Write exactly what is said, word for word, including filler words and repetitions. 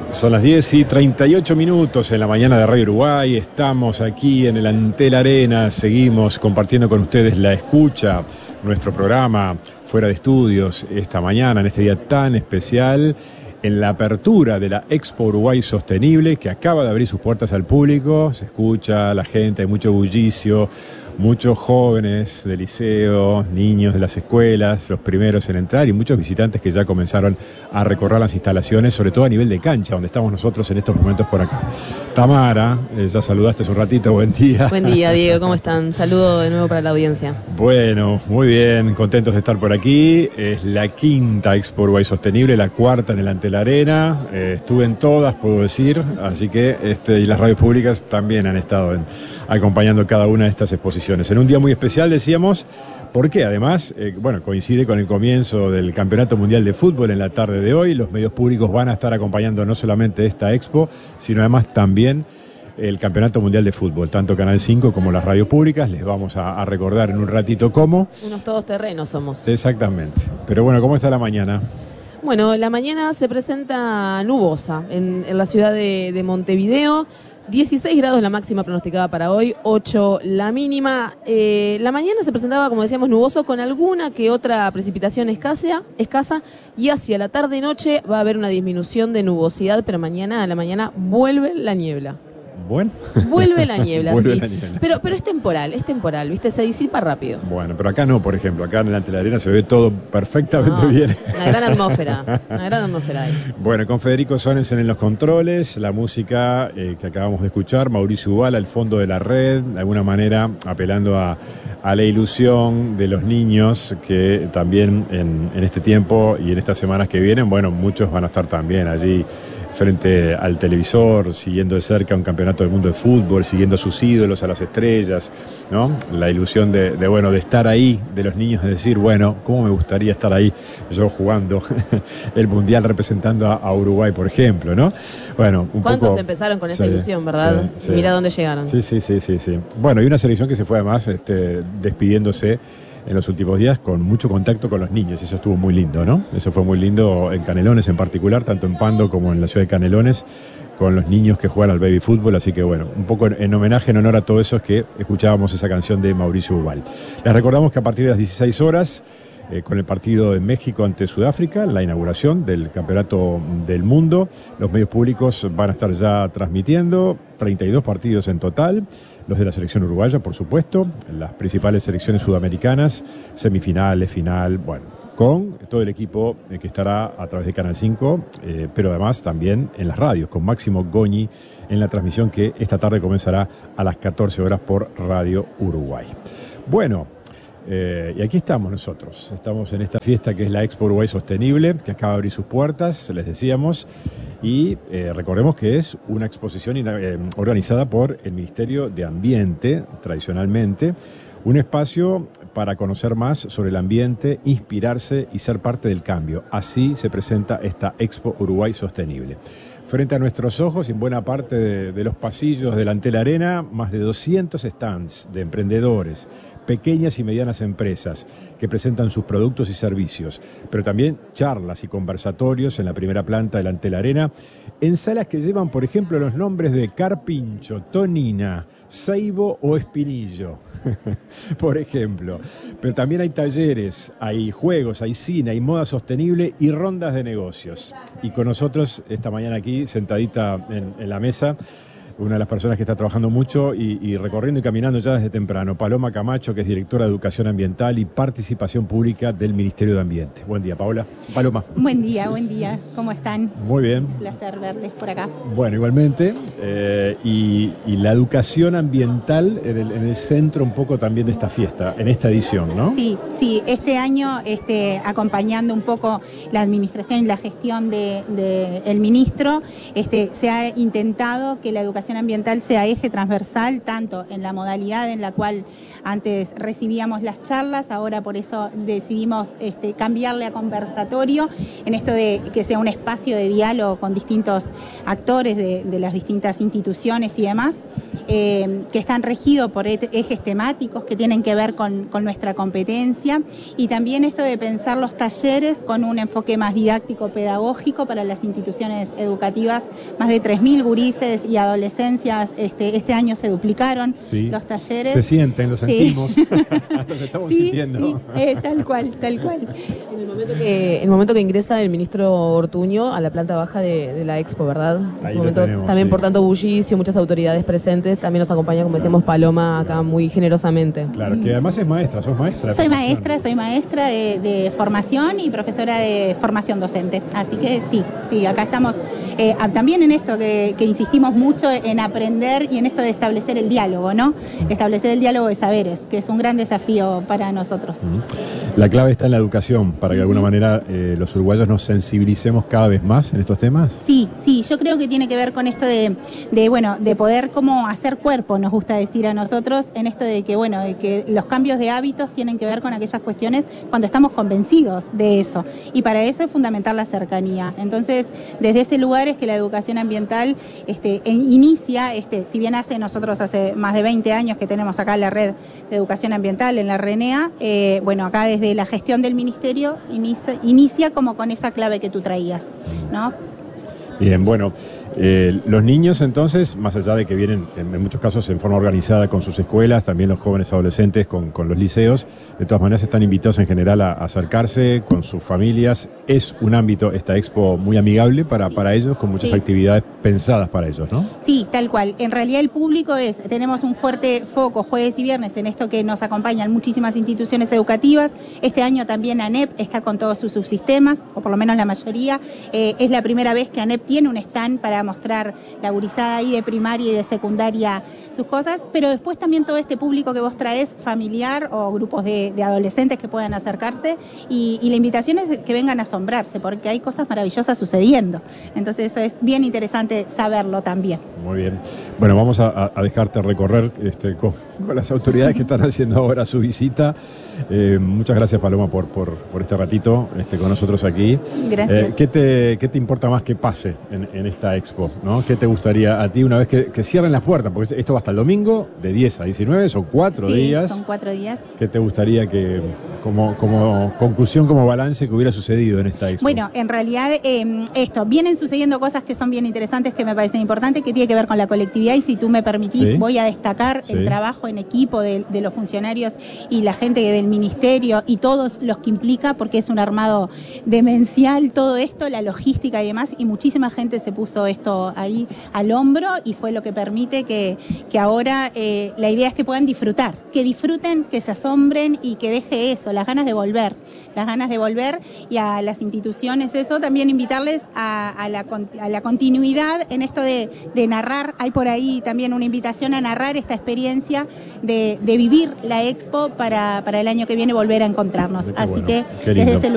Son las diez y treinta y ocho minutos en la mañana de Radio Uruguay. Estamos aquí en el Antel Arena. Seguimos compartiendo con ustedes la escucha, nuestro programa Fuera de Estudios, esta mañana, en este día tan especial, en la apertura de la Expo Uruguay Sostenible, que acaba de abrir sus puertas al público. Se escucha la gente, hay mucho bullicio, muchos jóvenes de liceo, niños de las escuelas, los primeros en entrar, y muchos visitantes que ya comenzaron a recorrer las instalaciones, sobre todo a nivel de cancha, donde estamos nosotros en estos momentos por acá. Tamara, eh, ya saludaste hace un ratito, buen día. Buen día, Diego, ¿cómo están? Saludo de nuevo para la audiencia. Bueno, muy bien, contentos de estar por aquí. Es la quinta Expo Uruguay Sostenible, la cuarta en el Antel Arena. Eh, estuve en todas, puedo decir, así que este, y las radios públicas también han estado en, acompañando cada una de estas exposiciones. En un día muy especial, decíamos, porque además, eh, bueno, coincide con el comienzo del Campeonato Mundial de Fútbol en la tarde de hoy. Los medios públicos van a estar acompañando no solamente esta expo, sino además también el Campeonato Mundial de Fútbol, tanto Canal cinco como las radios públicas. Les vamos a, a recordar en un ratito cómo. Unos todoterrenos somos. Exactamente. Pero bueno, ¿cómo está la mañana? Bueno, la mañana se presenta nubosa en, en la ciudad de, de Montevideo. dieciséis grados la máxima pronosticada para hoy, ocho la mínima. Eh, la mañana se presentaba, como decíamos, nuboso con alguna que otra precipitación escasa, escasa y hacia la tarde-noche va a haber una disminución de nubosidad, pero mañana a la mañana vuelve la niebla. Bueno. Vuelve la niebla, Vuelve sí. la niebla. Pero, pero es temporal, es temporal, ¿viste? Se disipa rápido. Bueno, pero acá no, por ejemplo. Acá en el Antel Arena se ve todo perfectamente No, bien. Una gran atmósfera, una gran atmósfera ahí. Bueno, con Federico Sorensen en los controles, la música eh, que acabamos de escuchar, Mauricio Ubala, el fondo de la red, de alguna manera apelando a, a la ilusión de los niños que también en, en este tiempo y en estas semanas que vienen, bueno, muchos van a estar también allí frente al televisor, siguiendo de cerca un campeonato del mundo de fútbol, siguiendo a sus ídolos, a las estrellas, ¿no? La ilusión de, de, bueno, de estar ahí, de los niños, de decir, bueno, ¿cómo me gustaría estar ahí yo jugando el Mundial representando a, a Uruguay, por ejemplo, ¿no? Bueno, un ¿Cuántos poco, empezaron con esa sí, ilusión, verdad? Sí, sí. Mira dónde llegaron. Sí, sí, sí, sí, sí. Bueno, y una selección que se fue además este, despidiéndose en los últimos días con mucho contacto con los niños. Eso estuvo muy lindo, ¿no? Eso fue muy lindo en Canelones en particular, tanto en Pando como en la ciudad de Canelones, con los niños que juegan al baby fútbol. Así que bueno, un poco en homenaje, en honor a todo eso, es que escuchábamos esa canción de Mauricio Ubal. Les recordamos que a partir de las dieciséis horas, eh, con el partido de México ante Sudáfrica, la inauguración del Campeonato del Mundo, los medios públicos van a estar ya transmitiendo treinta y dos partidos en total. Los de la selección uruguaya, por supuesto, las principales selecciones sudamericanas, semifinales, final, bueno, con todo el equipo que estará a través de Canal cinco, eh, pero además también en las radios, con Máximo Goñi en la transmisión que esta tarde comenzará a las catorce horas por Radio Uruguay. Bueno, eh, y aquí estamos nosotros, estamos en esta fiesta que es la Expo Uruguay Sostenible, que acaba de abrir sus puertas, les decíamos. Y eh, recordemos que es una exposición eh, organizada por el Ministerio de Ambiente, tradicionalmente, un espacio para conocer más sobre el ambiente, inspirarse y ser parte del cambio. Así se presenta esta Expo Uruguay Sostenible. Frente a nuestros ojos, en buena parte de, de los pasillos del Antel Arena, más de doscientos stands de emprendedores, pequeñas y medianas empresas que presentan sus productos y servicios, pero también charlas y conversatorios en la primera planta del Antel Arena, en salas que llevan, por ejemplo, los nombres de Carpincho, Tonina, Seibo o Espinillo, por ejemplo. Pero también hay talleres, hay juegos, hay cine, hay moda sostenible y rondas de negocios. Y con nosotros esta mañana aquí, sentadita en, en la mesa, una de las personas que está trabajando mucho y, y recorriendo y caminando ya desde temprano, Paloma Camacho, que es directora de Educación Ambiental y Participación Pública del Ministerio de Ambiente. Buen día, Paola. Paloma. Buen día, buen día. ¿Cómo están? Muy bien. Un placer verles por acá. Bueno, igualmente. Eh, y, y la educación ambiental en el, en el centro un poco también de esta fiesta, en esta edición, ¿no? Sí, sí. Este año, este, acompañando un poco la administración y la gestión del de, de ministro, este, se ha intentado que la educación ambiental sea eje transversal, tanto en la modalidad en la cual antes recibíamos las charlas, ahora por eso decidimos este, cambiarle a conversatorio, en esto de que sea un espacio de diálogo con distintos actores de, de las distintas instituciones y demás. eh, que están regidos por ejes temáticos que tienen que ver con, con nuestra competencia, y también esto de pensar los talleres con un enfoque más didáctico pedagógico para las instituciones educativas. Más de tres mil gurises y adolescencias este, este año se duplicaron sí, los talleres. Se sienten, lo sentimos, sí. Los estamos sí, sintiendo. Sí, eh, tal cual, tal cual. En el momento que, en el momento que ingresa el ministro Ortuño a la planta baja de, de la Expo, ¿verdad? En Ahí ese momento tenemos, también sí. Por tanto bullicio, muchas autoridades presentes, también nos acompaña, como decíamos, Paloma acá muy generosamente. Claro, que además es maestra, sos maestra. Soy maestra, soy maestra de, de formación y profesora de formación docente, así que sí, sí, acá estamos eh, también en esto que, que insistimos mucho en aprender y en esto de establecer el diálogo, ¿no? Establecer el diálogo de saberes, que es un gran desafío para nosotros. La clave está en la educación, para que de alguna manera eh, los uruguayos nos sensibilicemos cada vez más en estos temas. Sí, sí, yo creo que tiene que ver con esto de, de bueno, de poder como hacer cuerpo, nos gusta decir a nosotros, en esto de que, bueno, de que los cambios de hábitos tienen que ver con aquellas cuestiones cuando estamos convencidos de eso. Y para eso es fundamental la cercanía. Entonces, desde ese lugar es que la educación ambiental este, inicia, este, si bien hace nosotros hace más de veinte años que tenemos acá la red de educación ambiental en la RENEA, eh, bueno, acá desde la gestión del ministerio inicia, inicia como con esa clave que tú traías, ¿no? Bien, bueno, eh, los niños entonces, más allá de que vienen en, en muchos casos en forma organizada con sus escuelas, también los jóvenes adolescentes con, con los liceos, de todas maneras están invitados en general a, a acercarse con sus familias. Es un ámbito, esta expo, muy amigable para, sí. para ellos, con muchas sí. actividades pensadas para ellos, ¿no? Sí, tal cual. En realidad el público es, tenemos un fuerte foco jueves y viernes en esto que nos acompañan muchísimas instituciones educativas. Este año también ANEP está con todos sus subsistemas, o por lo menos la mayoría. Eh, es la primera vez que ANEP tiene un stand para mostrar la gurizada ahí de primaria y de secundaria sus cosas, pero después también todo este público que vos traes, familiar o grupos de, de adolescentes que puedan acercarse, y, y la invitación es que vengan a asombrarse, porque hay cosas maravillosas sucediendo. Entonces eso es bien interesante saberlo también. Muy bien. Bueno, vamos a, a dejarte recorrer este, con, con las autoridades que están haciendo ahora su visita. Eh, muchas gracias, Paloma, por, por, por este ratito este, con nosotros aquí. Gracias. Eh, ¿qué, te, ¿Qué te importa más que pase en, en esta expo, ¿no? ¿Qué te gustaría a ti una vez que, que cierren las puertas? Porque esto va hasta el domingo, de diez a diecinueve, son cuatro sí, días. son cuatro días. ¿Qué te gustaría que, como, como conclusión, como balance, que hubiera sucedido en esta expo? Bueno, en realidad eh, esto, vienen sucediendo cosas que son bien interesantes, que me parecen importantes, que tiene que ver con la colectividad, y si tú me permitís, ¿sí? voy a destacar sí. el trabajo en equipo de, de los funcionarios y la gente del ministerio y todos los que implica, porque es un armado demencial todo esto, la logística y demás, y muchísima gente se puso esto ahí al hombro, y fue lo que permite que, que ahora eh, la idea es que puedan disfrutar, que disfruten, que se asombren y que deje eso, las ganas de volver, las ganas de volver, y a las instituciones eso, también invitarles a, a, la, a la continuidad en esto de, de narrar. Hay por ahí también una invitación a narrar esta experiencia de, de vivir la expo para, para el año que viene volver a encontrarnos. Así bueno, que desde ese lugar